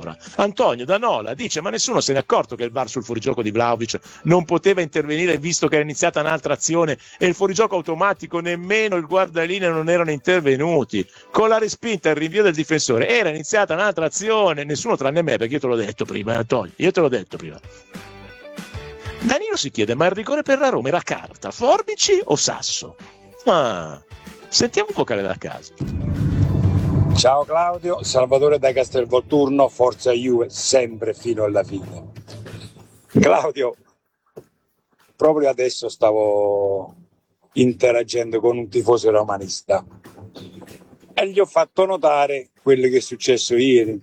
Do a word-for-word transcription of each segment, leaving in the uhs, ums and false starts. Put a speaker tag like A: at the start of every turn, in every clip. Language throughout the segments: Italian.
A: sopra. Antonio da Nola dice: ma nessuno se ne è accorto che il V A R sul fuorigioco di Vlahovic non poteva intervenire visto che era iniziata un'altra azione e il fuorigioco automatico nemmeno il guardalinea non erano intervenuti. Con la respinta e il rinvio del difensore era iniziata un'altra azione, nessuno tranne me, perché io te l'ho detto prima, Antonio, io te l'ho detto prima. Danilo si chiede: ma il rigore per la Roma era carta, forbici o sasso? Ah, sentiamo un vocale da casa.
B: Ciao Claudio, Salvatore da Castelvolturno, forza Juve sempre fino alla fine. Claudio, proprio adesso stavo interagendo con un tifoso romanista e gli ho fatto notare quello che è successo ieri.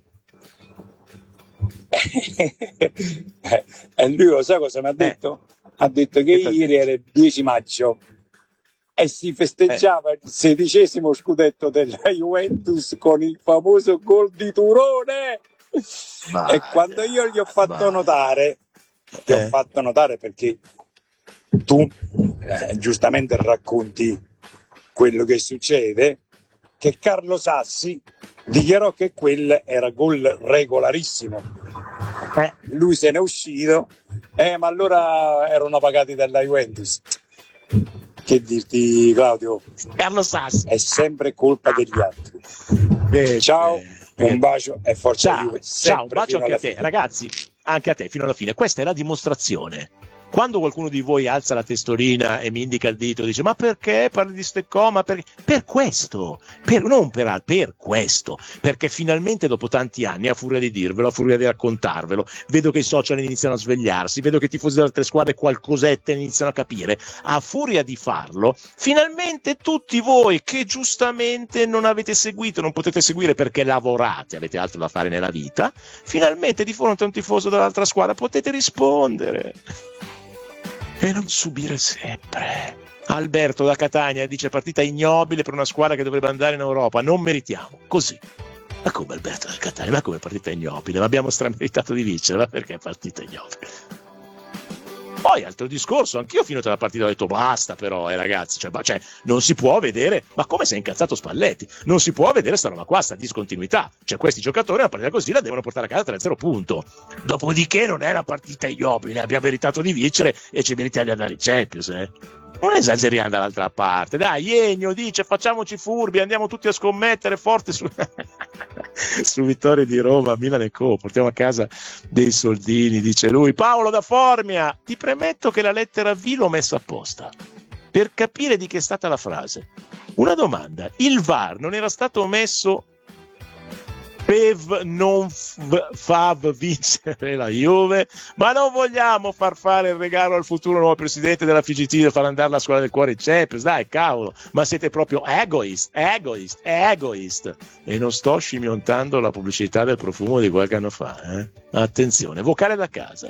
B: E lui, lo sa cosa mi ha detto? Eh. Ha detto che ieri era il dieci maggio e si festeggiava eh. il sedicesimo scudetto della Juventus con il famoso gol di Turone. Ma, e quando io gli ho fatto ma, notare, ti eh. ho fatto notare perché tu eh, giustamente racconti quello che succede, che Carlo Sassi dichiarò che quel era gol regolarissimo. Eh, lui se n'è uscito, eh, ma allora erano pagati dalla Juventus. Che dirti, Claudio?
A: Carlo Sassi
B: è sempre colpa degli altri. Eh, ciao, eh, un bacio e forza
A: ciao,
B: Juve.
A: Ciao, un bacio anche a te, fine. Ragazzi, anche a te fino alla fine. Questa è la dimostrazione. Quando qualcuno di voi alza la testolina e mi indica il dito, dice: ma perché parli di ste coma? Per, per questo, per, non per, per questo, perché finalmente dopo tanti anni, a furia di dirvelo, a furia di raccontarvelo, vedo che i social iniziano a svegliarsi, vedo che i tifosi delle altre squadre qualcosetta iniziano a capire, a furia di farlo, finalmente tutti voi che giustamente non avete seguito, non potete seguire perché lavorate, avete altro da fare nella vita, finalmente di fronte a un tifoso dell'altra squadra potete rispondere. E non subire sempre. Alberto da Catania dice: partita ignobile per una squadra che dovrebbe andare in Europa, non meritiamo, così. Ma come Alberto da Catania? Ma come partita ignobile? Ma abbiamo strameritato di vincere, ma perché partita ignobile? Poi altro discorso, anch'io fino alla partita ho detto basta però, eh ragazzi, cioè, cioè non si può vedere, ma come si è incazzato Spalletti? Non si può vedere sta roba qua, sta discontinuità, cioè questi giocatori una partita così la devono portare a casa tre a zero punto. Dopodiché non è una partita ignobile, abbiamo meritato di vincere e ci meritiamo di andare in Champions, eh. Non esageriamo dall'altra parte, dai. Ennio dice: facciamoci furbi, andiamo tutti a scommettere forte su, su vittorie di Roma, Milan e Co, portiamo a casa dei soldini, dice lui. Paolo da Formia: ti premetto che la lettera V l'ho messa apposta per capire di che è stata la frase. Una domanda: il V A R non era stato messo per non f- far vincere la Juve, ma non vogliamo far fare il regalo al futuro nuovo presidente della F G T e far andare la squadra del cuore in Champions? Dai, cavolo, ma siete proprio egoist, egoist, egoist. E non sto scimmiontando la pubblicità del profumo di qualche anno fa, eh? Attenzione, vocale da casa.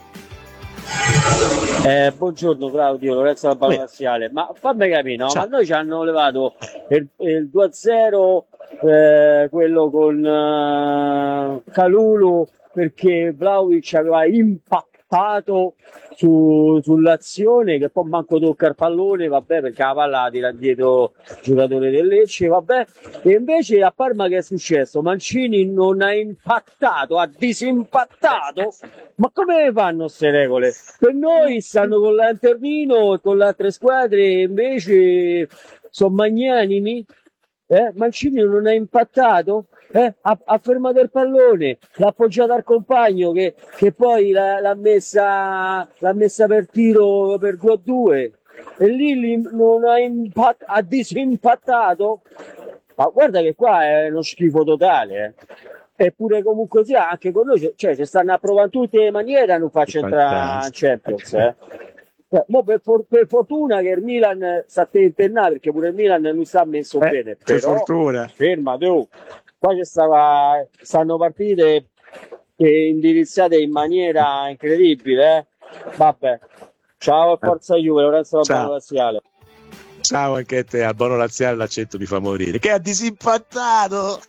C: Eh, buongiorno Claudio, Lorenzo da Balmaziale. Ma fammi capire, no? Ma noi ci hanno levato il, il due a zero, eh, quello con uh, Kalulu, perché Vlahovic aveva impattato su, sull'azione, che poi manco tocca il pallone, vabbè, perché la palla la tira dietro il giocatore del Lecce, vabbè. E invece a Parma che è successo? Mancini non ha impattato, ha disimpattato. Ma come fanno queste regole? Per noi stanno con l'Anternino e con le altre squadre invece sono magnanimi. Eh? Mancini non ha impattato, eh? ha, ha fermato il pallone, l'ha appoggiato al compagno che, che poi l'ha, l'ha, messa, l'ha messa per tiro per due a due e lì, lì non ha, impatt- ha disimpattato. Ma guarda che qua è uno schifo totale, eh. Eppure comunque sia, anche con noi, cioè, ci stanno approvando tutte le maniere a non farci entrare in Champions, eh. Eh, mo per, for- per fortuna che il Milan sta a tentennare, perché pure il Milan non sta messo
A: eh,
C: bene,
A: per
C: però
A: fortuna.
C: Ferma tu, qua ci stava, stanno partite che indirizzate in maniera incredibile, eh. Vabbè, ciao e forza Juve, Lorenzo da Bono Laziale.
A: Ciao anche a te, al Bono Laziale l'accento mi fa morire, che ha disimpattato.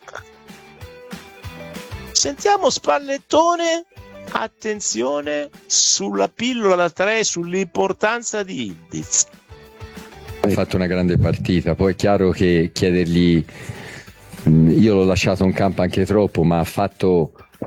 A: Sentiamo Spallettone. Attenzione sulla pillola da tre, sull'importanza di Ildiz.
D: Ha fatto una grande partita, poi è chiaro che chiedergli, io l'ho lasciato in campo anche troppo, ma ha fatto